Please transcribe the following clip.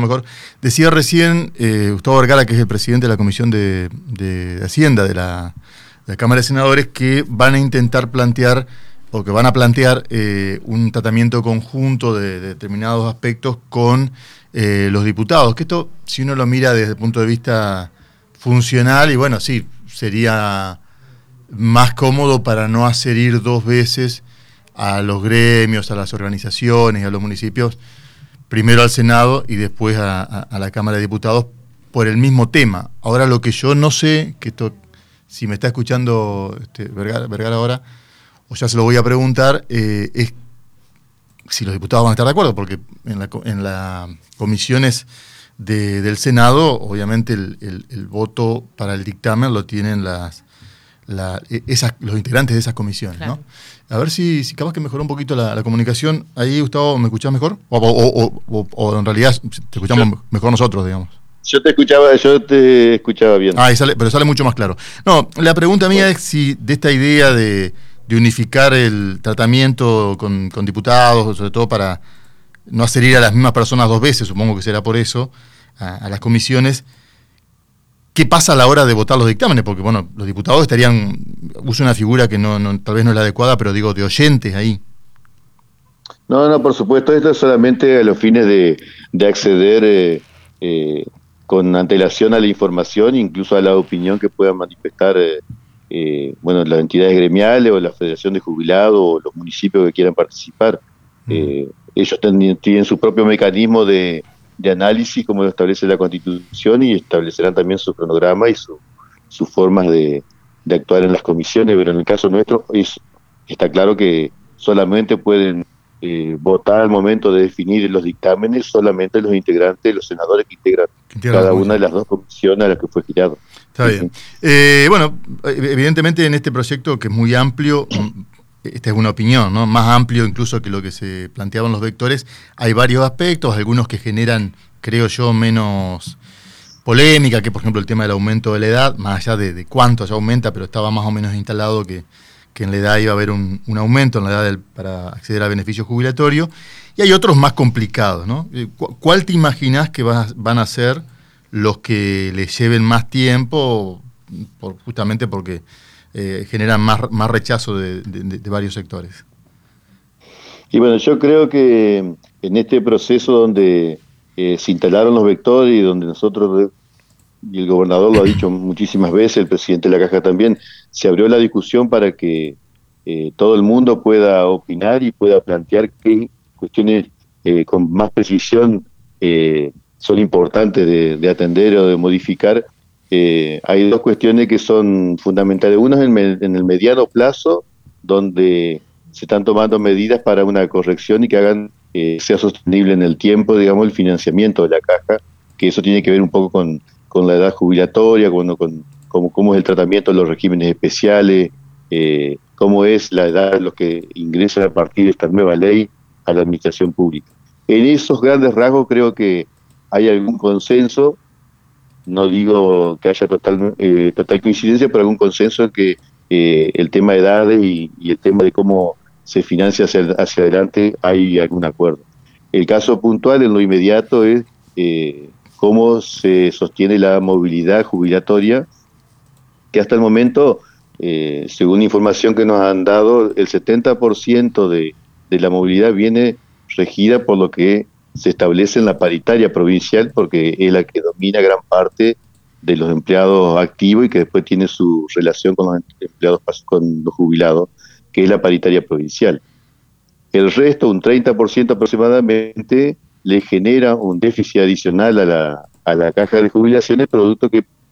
mejor. Decía recién Gustavo Vergara, que es el presidente de la Comisión de Hacienda de la Cámara de Senadores, que van a intentar plantear, o que van a plantear un tratamiento conjunto de determinados aspectos con los diputados. Que esto, si uno lo mira desde el punto de vista funcional, y bueno, sí, sería más cómodo para no hacer ir dos veces a los gremios, a las organizaciones, a los municipios, primero al Senado y después a la Cámara de Diputados por el mismo tema. Ahora lo que yo no sé, que esto, si me está escuchando Vergara ahora, o ya se lo voy a preguntar, es si los diputados van a estar de acuerdo, porque en las comisiones del Senado, obviamente el voto para el dictamen lo tienen los integrantes de esas comisiones, claro, ¿no? A ver si capaz que mejoró un poquito la comunicación. Ahí, Gustavo, ¿me escuchás mejor? O en realidad te escuchamos mejor nosotros, digamos. Yo te escuchaba bien. Pero sale mucho más claro. No, la pregunta mía es si de esta idea de unificar el tratamiento con diputados, sobre todo para no hacer ir a las mismas personas dos veces, supongo que será por eso, a las comisiones. ¿Qué pasa a la hora de votar los dictámenes? Porque, bueno, los diputados estarían, uso una figura que tal vez no es la adecuada, pero digo, de oyentes ahí. No, por supuesto, esto es solamente a los fines de acceder con antelación a la información, incluso a la opinión que puedan manifestar las entidades gremiales o la Federación de Jubilados o los municipios que quieran participar. Ellos tienen su propio mecanismo de análisis, como lo establece la Constitución, y establecerán también su cronograma y sus formas de actuar en las comisiones, pero en el caso nuestro está claro que solamente pueden votar al momento de definir los dictámenes solamente los integrantes, los senadores que integran cada una de las dos comisiones a las que fue girado. Está bien. Bueno, evidentemente en este proyecto, que es muy amplio, esta es una opinión, ¿no? Más amplio incluso que lo que se planteaban los vectores, hay varios aspectos, algunos que generan, creo yo, menos polémica, que por ejemplo el tema del aumento de la edad, más allá de cuánto ya aumenta, pero estaba más o menos instalado que en la edad iba a haber un aumento en la edad para acceder al beneficio jubilatorio, y hay otros más complicados, ¿no? ¿Cuál te imaginás que van a ser los que les lleven más tiempo, justamente porque generan más rechazo de varios sectores? Y bueno, yo creo que en este proceso donde se instalaron los vectores y donde nosotros, y el gobernador lo ha dicho muchísimas veces, el presidente de la Caja también, se abrió la discusión para que todo el mundo pueda opinar y pueda plantear qué cuestiones con más precisión son importantes de atender o de modificar. Hay dos cuestiones que son fundamentales. Una es en el mediano plazo, donde se están tomando medidas para una corrección y que hagan sea sostenible en el tiempo, digamos, el financiamiento de la Caja, que eso tiene que ver un poco con la edad jubilatoria, con cómo es el tratamiento de los regímenes especiales, cómo es la edad de los que ingresan a partir de esta nueva ley a la administración pública. En esos grandes rasgos creo que hay algún consenso. No digo que haya total coincidencia, pero algún consenso en que el tema de edades y el tema de cómo se financia hacia adelante hay algún acuerdo. El caso puntual en lo inmediato es cómo se sostiene la movilidad jubilatoria, que hasta el momento, según información que nos han dado, el 70% de la movilidad viene regida por lo que se establece en la paritaria provincial, porque es la que domina gran parte de los empleados activos y que después tiene su relación con los empleados, con los jubilados, que es la paritaria provincial. El resto, un 30% aproximadamente, le genera un déficit adicional a la caja de jubilaciones, producto que